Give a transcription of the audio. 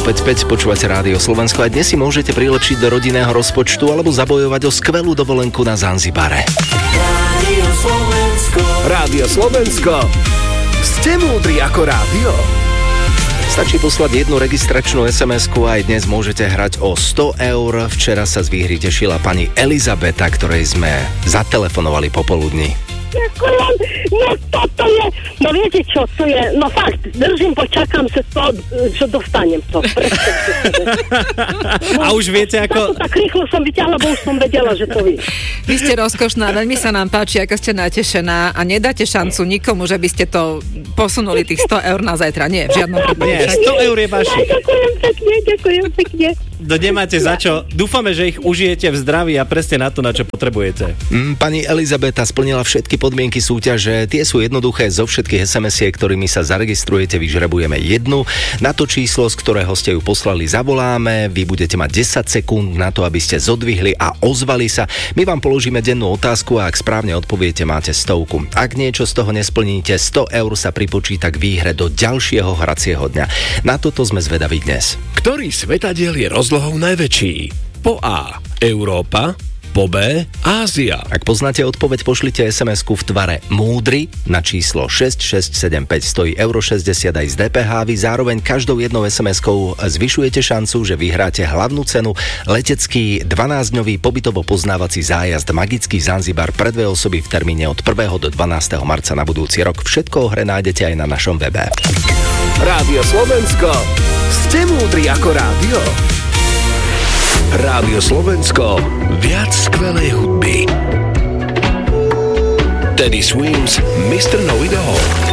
955, počúvate Rádio Slovensko a dnes si môžete prilepšiť do rodinného rozpočtu alebo zabojovať o skvelú dovolenku na Zanzibare. Rádio Slovensko. Rádio Slovensko. Ste múdri ako rádio? Stačí poslať jednu registračnú SMS-ku a aj dnes môžete hrať o 100 eur. Včera sa z výhry tešila pani Elizabeta, ktorej sme zatelefonovali popoludní. Ďakujem, no toto je, no viete čo, to je, no fakt, držím, počakám sa to, čo dostanem to. A už viete ako... Tak rýchlo som vyťahla, bo už som vedela, že to vy. Vy ste rozkošná, veľmi sa nám páči, ako ste natešená a nedáte šancu nikomu, že by ste to posunuli tých 100 eur na zajtra. Nie, v žiadnom prípade. Nie, 100 eur je vašich. Ďakujem pekne. No nemáte za čo. Dúfame, že ich užijete v zdraví a presne na to, na čo potrebujete. Pani Elizabeta splnila všetky podmienky súťaže. Tie sú jednoduché. Zo všetkých SMS-iek, ktorými sa zaregistrujete, vyžrebujeme jednu. Na to číslo, z ktorého ste ju poslali, zavoláme. Vy budete mať 10 sekúnd na to, aby ste zodvihli a ozvali sa. My vám položíme dennú otázku a ak správne odpoviete, máte 100. Ak niečo z toho nesplníte, 100 eur sa pripočíta k výhre do ďalšieho hracieho dňa. Na toto sme zvedaví dnes. Ktorý svetadiel je rozlohou najväčší? Po A. Európa, po B. Ázia. Ak poznáte odpoveď, pošlite SMS-ku v tvare múdry na číslo 6675. Stojí euro 60 aj z DPH. Vy zároveň každou jednou SMS-kou zvyšujete šancu, že vyhráte hlavnú cenu letecký 12-dňový pobytovo-poznávací zájazd Magický Zanzibar pre 2 osoby v termíne od 1. do 12. marca na budúci rok. Všetko o hre nájdete aj na našom webe. Rádio Slovensko. Ste múdri ako rádio? Rádio Slovensko. Viac skvelej hudby. Teddy Swims, Mr. Know It All.